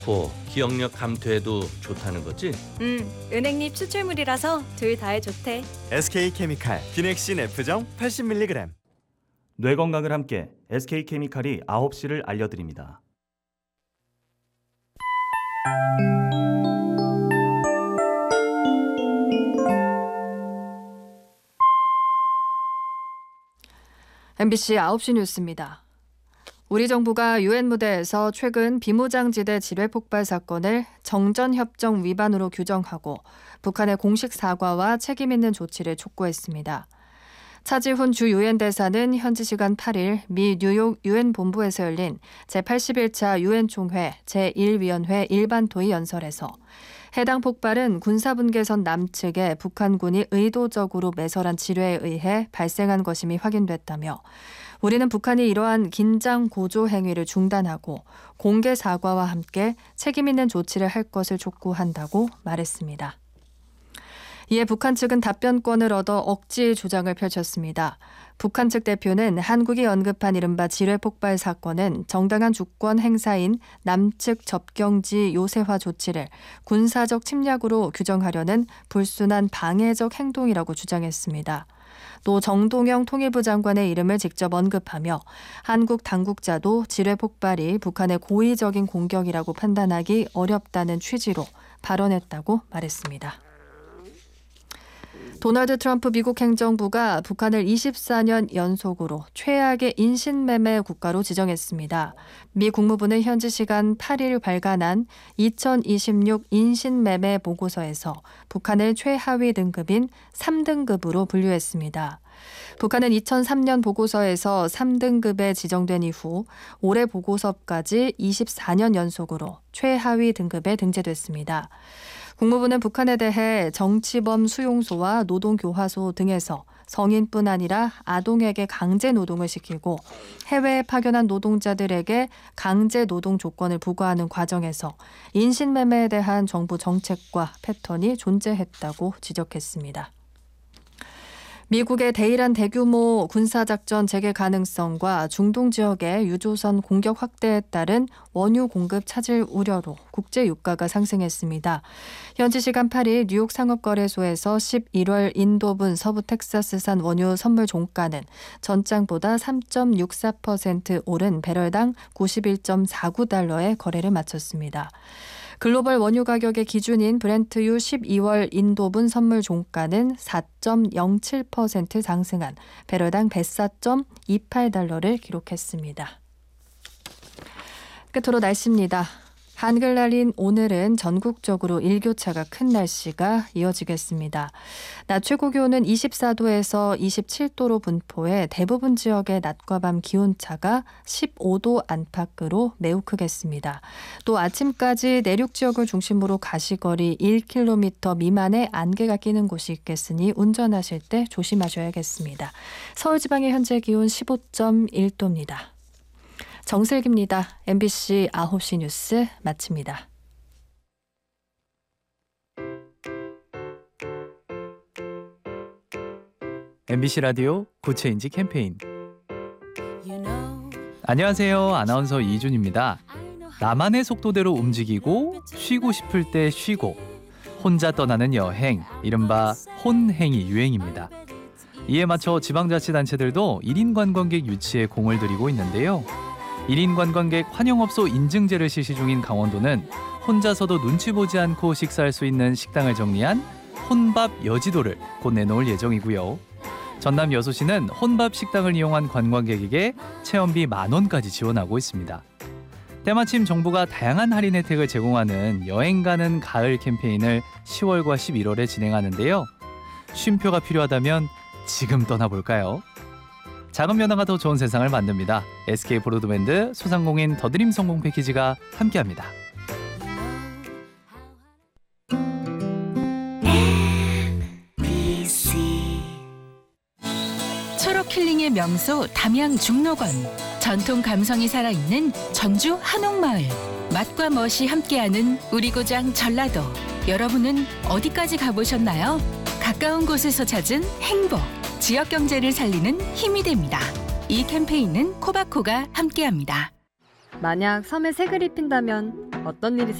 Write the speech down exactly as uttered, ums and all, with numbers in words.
고 기억력 감퇴에도 좋다는 거지? 음, 은행잎 추출물이라서 둘 다에 좋대. 에스케이케미칼 비넥신 F정 팔십 밀리그램. 뇌 건강을 함께 에스케이케미칼이 아홉 시를 알려드립니다. 엠비씨 아홉 시 뉴스입니다. 우리 정부가 유엔 무대에서 최근 비무장지대 지뢰 폭발 사건을 정전협정 위반으로 규정하고 북한의 공식 사과와 책임 있는 조치를 촉구했습니다. 차지훈 주 유엔 대사는 현지 시간 팔 일 미 뉴욕 유엔 본부에서 열린 제팔십일 차 유엔 총회 제일 위원회 일반 토의 연설에서 해당 폭발은 군사분계선 남측에 북한군이 의도적으로 매설한 지뢰에 의해 발생한 것임이 확인됐다며 우리는 북한이 이러한 긴장 고조 행위를 중단하고 공개 사과와 함께 책임 있는 조치를 할 것을 촉구한다고 말했습니다. 이에 북한 측은 답변권을 얻어 억지 주장을 펼쳤습니다. 북한 측 대표는 한국이 언급한 이른바 지뢰 폭발 사건은 정당한 주권 행사인 남측 접경지 요새화 조치를 군사적 침략으로 규정하려는 불순한 방해적 행동이라고 주장했습니다. 또 정동영 통일부 장관의 이름을 직접 언급하며 한국 당국자도 지뢰 폭발이 북한의 고의적인 공격이라고 판단하기 어렵다는 취지로 발언했다고 말했습니다. 도널드 트럼프 미국 행정부가 북한을 이십사 년 연속으로 최악의 인신매매 국가로 지정했습니다. 미 국무부는 현지 시간 팔 일 발간한 이천이십육 인신매매 보고서에서 북한을 최하위 등급인 삼 등급으로 분류했습니다. 북한은 이천삼 년 보고서에서 삼 등급에 지정된 이후 올해 보고서까지 이십사 년 연속으로 최하위 등급에 등재됐습니다. 국무부는 북한에 대해 정치범 수용소와 노동교화소 등에서 성인뿐 아니라 아동에게 강제 노동을 시키고 해외에 파견한 노동자들에게 강제 노동 조건을 부과하는 과정에서 인신매매에 대한 정부 정책과 패턴이 존재했다고 지적했습니다. 미국의 대이란 대규모 군사작전 재개 가능성과 중동 지역의 유조선 공격 확대에 따른 원유 공급 차질 우려로 국제 유가가 상승했습니다. 현지 시간 팔 일 뉴욕 상업거래소에서 십일월 인도분 서부 텍사스산 원유 선물 종가는 전장보다 삼 점 육사 퍼센트 오른 배럴당 구십일 점 사구 달러에 거래를 마쳤습니다. 글로벌 원유 가격의 기준인 브렌트유 십이월 인도분 선물 종가는 사 점 영칠 퍼센트 상승한 배럴당 백사 점 이팔 달러를 기록했습니다. 끝으로 날씨입니다. 한글날인 오늘은 전국적으로 일교차가 큰 날씨가 이어지겠습니다. 낮 최고 기온은 이십사 도에서 이십칠 도로 분포해 대부분 지역의 낮과 밤 기온차가 십오 도 안팎으로 매우 크겠습니다. 또 아침까지 내륙 지역을 중심으로 가시거리 일 킬로미터 미만의 안개가 끼는 곳이 있겠으니 운전하실 때 조심하셔야겠습니다. 서울 지방의 현재 기온 십오 점 일 도입니다. 정슬기입니다. 엠비씨 아홉 시 뉴스 마칩니다. 엠비씨 라디오 구체인지 캠페인. 안녕하세요. 아나운서 이준입니다. 나만의 속도대로 움직이고 쉬고 싶을 때 쉬고 혼자 떠나는 여행, 이른바 혼행이 유행입니다. 이에 맞춰 지방자치단체들도 일 인 관광객 유치에 공을 들이고 있는데요. 일 인 관광객 환영업소 인증제를 실시 중인 강원도는 혼자서도 눈치 보지 않고 식사할 수 있는 식당을 정리한 혼밥 여지도를 곧 내놓을 예정이고요. 전남 여수시는 혼밥 식당을 이용한 관광객에게 체험비 만 원까지 지원하고 있습니다. 때마침 정부가 다양한 할인 혜택을 제공하는 여행 가는 가을 캠페인을 시월과 십일월에 진행하는데요. 쉼표가 필요하다면 지금 떠나볼까요? 작은 변화가 더 좋은 세상을 만듭니다. 에스케이 브로드밴드 소상공인 더드림 성공 패키지가 함께합니다. 초록 힐링의 명소 담양 중록원. 전통 감성이 살아있는 전주 한옥마을. 맛과 멋이 함께하는 우리 고장 전라도. 여러분은 어디까지 가보셨나요? 가까운 곳에서 찾은 행복. 지역 경제를 살리는 힘이 됩니다. 이 캠페인은 코바코가 함께합니다. 만약 섬에 색을 입힌다면 어떤 일이